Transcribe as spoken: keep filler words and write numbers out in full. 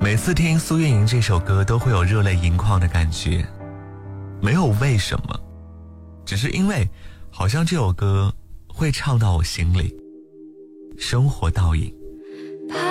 每次听苏运莹这首歌都会有热泪盈眶的感觉，没有为什么，只是因为好像这首歌会唱到我心里。生活倒影。